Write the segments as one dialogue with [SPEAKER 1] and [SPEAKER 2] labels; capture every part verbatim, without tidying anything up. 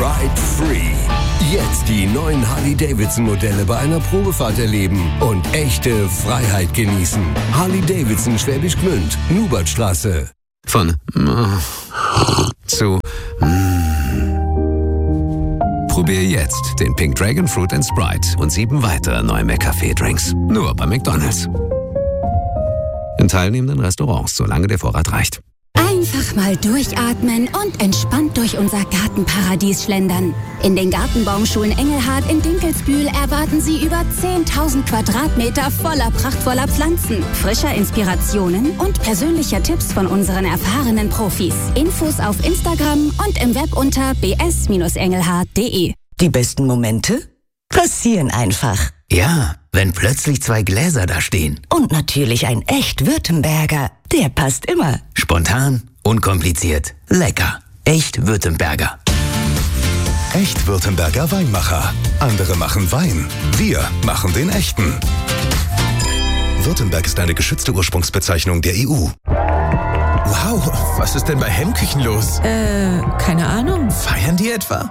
[SPEAKER 1] Ride Free. Jetzt die neuen Harley-Davidson-Modelle bei einer Probefahrt erleben und echte Freiheit genießen. Harley-Davidson Schwäbisch Gmünd, Nubertstraße.
[SPEAKER 2] Von äh, zu äh. Probier jetzt den Pink Dragon Fruit and Sprite und sieben weitere neue McCafé-Drinks. Nur bei McDonald's. In teilnehmenden Restaurants, solange der Vorrat reicht.
[SPEAKER 3] Einfach mal durchatmen und entspannt durch unser Gartenparadies schlendern. In den Gartenbaumschulen Engelhard in Dinkelsbühl erwarten Sie über zehntausend Quadratmeter voller prachtvoller Pflanzen, frischer Inspirationen und persönlicher Tipps von unseren erfahrenen Profis. Infos auf Instagram und im Web unter b s engelhard punkt d e.
[SPEAKER 4] Die besten Momente passieren einfach.
[SPEAKER 5] Ja, wenn plötzlich zwei Gläser da stehen.
[SPEAKER 4] Und natürlich ein echt Württemberger. Der passt immer.
[SPEAKER 5] Spontan, unkompliziert, lecker. Echt Württemberger.
[SPEAKER 6] Echt Württemberger Weinmacher. Andere machen Wein. Wir machen den echten. Württemberg ist eine geschützte Ursprungsbezeichnung der E U.
[SPEAKER 7] Wow, was ist denn bei Hemmküchen los?
[SPEAKER 8] Äh, keine Ahnung.
[SPEAKER 7] Feiern die etwa?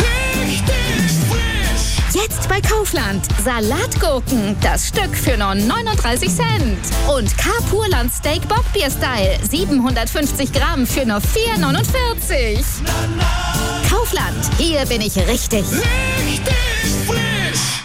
[SPEAKER 9] Jetzt bei Kaufland. Salatgurken, das Stück für nur neununddreißig Cent. Und K-Purland Steak Bockbier Style, siebenhundertfünfzig Gramm für nur vier neunundvierzig. Kaufland, hier bin ich richtig. Richtig
[SPEAKER 1] frisch.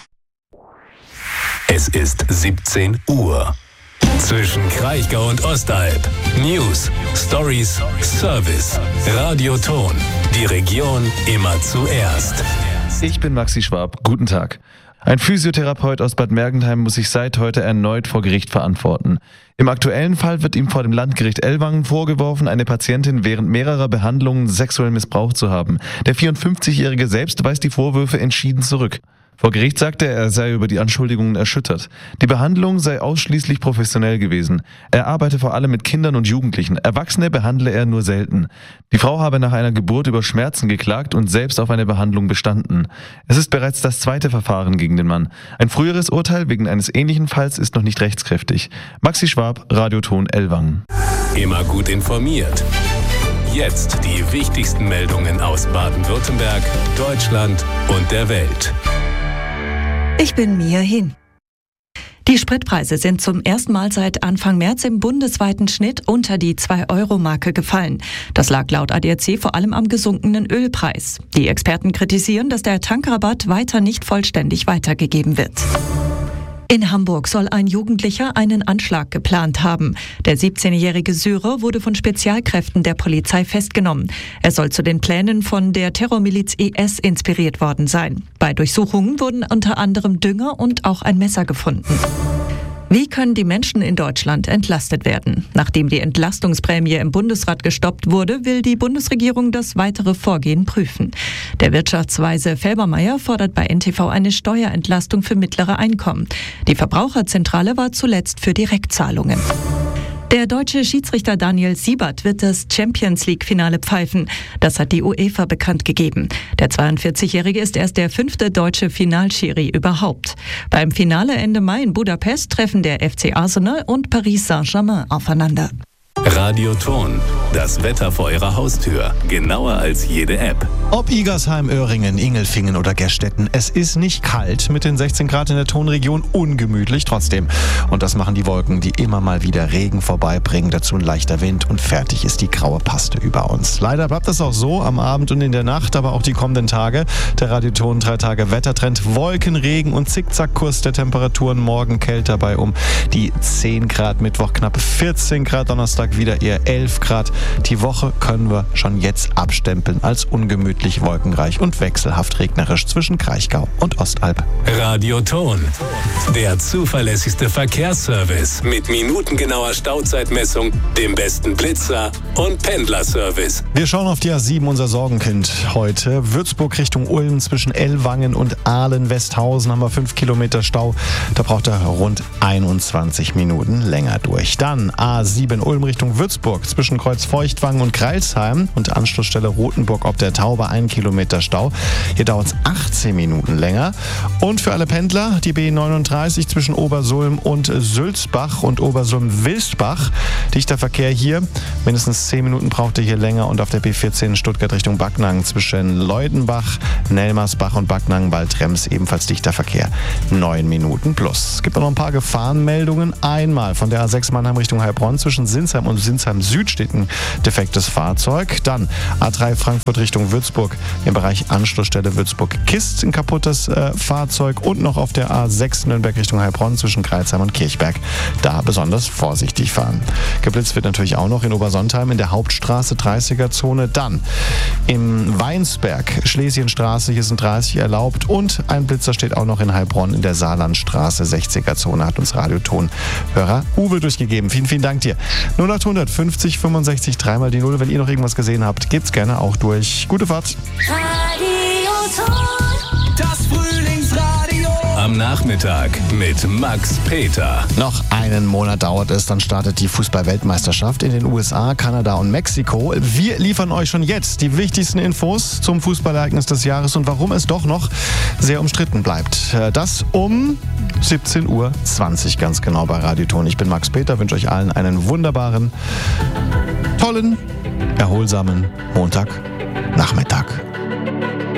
[SPEAKER 1] Es ist siebzehn Uhr. Zwischen Kraichgau und Ostalb. News, Stories, Service, Radioton. Die Region immer zuerst.
[SPEAKER 10] Ich bin Maxi Schwab. Guten Tag. Ein Physiotherapeut aus Bad Mergentheim muss sich seit heute erneut vor Gericht verantworten. Im aktuellen Fall wird ihm vor dem Landgericht Ellwangen vorgeworfen, eine Patientin während mehrerer Behandlungen sexuell missbraucht zu haben. Der vierundfünfzigjährige selbst weist die Vorwürfe entschieden zurück. Vor Gericht sagte er, er sei über die Anschuldigungen erschüttert. Die Behandlung sei ausschließlich professionell gewesen. Er arbeite vor allem mit Kindern und Jugendlichen. Erwachsene behandle er nur selten. Die Frau habe nach einer Geburt über Schmerzen geklagt und selbst auf eine Behandlung bestanden. Es ist bereits das zweite Verfahren gegen den Mann. Ein früheres Urteil wegen eines ähnlichen Falls ist noch nicht rechtskräftig. Maxi Schwab, Radioton Ellwangen.
[SPEAKER 1] Immer gut informiert. Jetzt die wichtigsten Meldungen aus Baden-Württemberg, Deutschland und der Welt.
[SPEAKER 11] Ich bin Mia Hin. Die Spritpreise sind zum ersten Mal seit Anfang März im bundesweiten Schnitt unter die zwei Euro Marke gefallen. Das lag laut A D A C vor allem am gesunkenen Ölpreis. Die Experten kritisieren, dass der Tankrabatt weiter nicht vollständig weitergegeben wird. In Hamburg soll ein Jugendlicher einen Anschlag geplant haben. Der siebzehnjährige Syrer wurde von Spezialkräften der Polizei festgenommen. Er soll zu den Plänen von der Terrormiliz I S inspiriert worden sein. Bei Durchsuchungen wurden unter anderem Dünger und auch ein Messer gefunden. Wie können die Menschen in Deutschland entlastet werden? Nachdem die Entlastungsprämie im Bundesrat gestoppt wurde, will die Bundesregierung das weitere Vorgehen prüfen. Der Wirtschaftsweise Felbermayr fordert bei N T V eine Steuerentlastung für mittlere Einkommen. Die Verbraucherzentrale war zuletzt für Direktzahlungen. Der deutsche Schiedsrichter Daniel Siebert wird das Champions-League-Finale pfeifen. Das hat die UEFA bekannt gegeben. Der zweiundvierzigjährige ist erst der fünfte deutsche Finalschiri überhaupt. Beim Finale Ende Mai in Budapest treffen der F C Arsenal und Paris Saint-Germain aufeinander.
[SPEAKER 1] Radioton, das Wetter vor Ihrer Haustür, genauer als jede App.
[SPEAKER 12] Ob Igersheim, Öhringen, Ingelfingen oder Gerstetten, es ist nicht kalt mit den sechzehn Grad in der Tonregion, ungemütlich trotzdem. Und das machen die Wolken, die immer mal wieder Regen vorbeibringen, dazu ein leichter Wind und fertig ist die graue Paste über uns. Leider bleibt das auch so am Abend und in der Nacht, aber auch die kommenden Tage. Der Radioton drei Tage Wettertrend, Wolken, Regen und Zickzackkurs der Temperaturen, morgen kälter bei um die zehn Grad, Mittwoch knappe vierzehn Grad, Donnerstag wieder eher elf Grad. Die Woche können wir schon jetzt abstempeln als ungemütlich, wolkenreich und wechselhaft regnerisch zwischen Kraichgau und Ostalb.
[SPEAKER 1] Radioton, der zuverlässigste Verkehrsservice mit minutengenauer Stauzeitmessung, dem besten Blitzer und Pendlerservice.
[SPEAKER 12] Wir schauen auf die A sieben, unser Sorgenkind heute. Würzburg Richtung Ulm zwischen Ellwangen und Ahlen-Westhausen haben wir fünf Kilometer Stau. Da braucht er rund einundzwanzig Minuten länger durch. Dann A sieben Ulm Richtung Richtung Würzburg zwischen Kreuz Feuchtwangen und Greilsheim und Anschlussstelle Rothenburg ob der Tauber ein Kilometer Stau. Hier dauert es achtzehn Minuten länger. Und für alle Pendler die B neununddreißig zwischen Obersulm und Sülzbach und Obersulm-Wilsbach. Dichter Verkehr hier. Mindestens zehn Minuten braucht ihr hier länger. Und auf der B vierzehn Stuttgart Richtung Backnang zwischen Leudenbach, Nelmersbach und Backnang-Waldrems ebenfalls dichter Verkehr. neun Minuten plus. Es gibt noch ein paar Gefahrenmeldungen. Einmal von der A sechs Mannheim Richtung Heilbronn zwischen Sinsheim und Sinsheim Süd steht ein defektes Fahrzeug. Dann A drei Frankfurt Richtung Würzburg im Bereich Anschlussstelle Würzburg-Kist ein kaputtes äh, Fahrzeug. Und noch auf der A sechs Nürnberg Richtung Heilbronn zwischen Kreilsheim und Kirchberg. Da besonders vorsichtig fahren. Geblitzt wird natürlich auch noch in Obersontheim in der Hauptstraße dreißiger Zone. Dann im Weinsberg, Schlesienstraße, hier sind dreißig erlaubt. Und ein Blitzer steht auch noch in Heilbronn in der Saarlandstraße, sechziger Zone, hat uns Radiotonhörer Uwe durchgegeben. Vielen, vielen Dank dir. null acht hundert fünfzig fünfundsechzig dreimal die Null. Wenn ihr noch irgendwas gesehen habt, gebt's gerne auch durch. Gute Fahrt.
[SPEAKER 1] Das Frühlingsradio. Am Nachmittag mit Max Peter.
[SPEAKER 12] Noch einen Monat dauert es, dann startet die Fußball-Weltmeisterschaft in den U S A, Kanada und Mexiko. Wir liefern euch schon jetzt die wichtigsten Infos zum Fußballereignis des Jahres und warum es doch noch sehr umstritten bleibt. Das um siebzehn Uhr zwanzig ganz genau bei Radioton. Ich bin Max Peter, wünsche euch allen einen wunderbaren, tollen, erholsamen Montagnachmittag.